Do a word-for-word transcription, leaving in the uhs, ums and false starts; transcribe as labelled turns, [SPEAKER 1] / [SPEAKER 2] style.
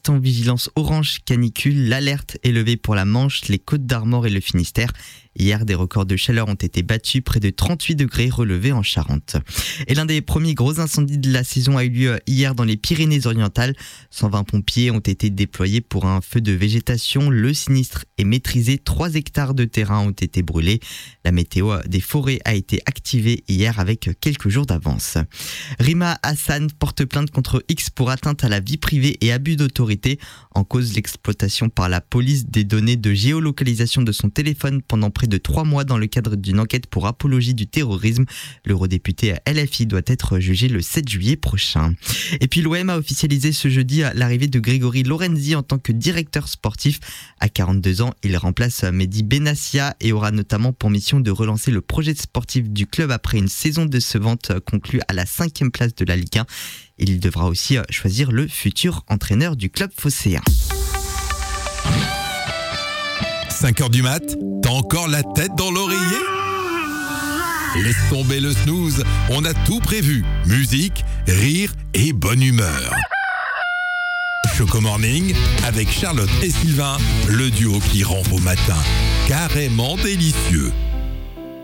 [SPEAKER 1] en vigilance orange canicule. L'alerte est levée pour la Manche, les Côtes-d'Armor et le Finistère. Hier, des records de chaleur ont été battus, près de trente-huit degrés relevés en Charente. Et l'un des premiers gros incendies de la saison a eu lieu hier dans les Pyrénées-Orientales. cent vingt pompiers ont été déployés pour un feu de végétation. Le sinistre est maîtrisé. trois hectares de terrain ont été brûlés. La météo des forêts a été activée hier avec quelques jours d'avance. Rima Hassan porte plainte contre X pour atteinte à la vie privée et abus d'autorité. En cause, l'exploitation par la police des données de géolocalisation de son téléphone pendant près de trois mois dans le cadre d'une enquête pour apologie du terrorisme. L'eurodéputé L F I doit être jugé le sept juillet prochain. Et puis l'O M a officialisé ce jeudi l'arrivée de Grégory Lorenzi en tant que directeur sportif. À quarante-deux ans, il remplace Mehdi Benassia et aura notamment pour mission de relancer le projet sportif du club après une saison décevante conclue à la cinquième place de la Ligue un. Il devra aussi choisir le futur entraîneur du club phocéen.
[SPEAKER 2] cinq heures du mat, t'as encore la tête dans l'oreiller ? Laisse tomber le snooze, on a tout prévu. Musique, rire et bonne humeur. Choco Morning, avec Charlotte et Sylvain, le duo qui rend vos matins carrément délicieux.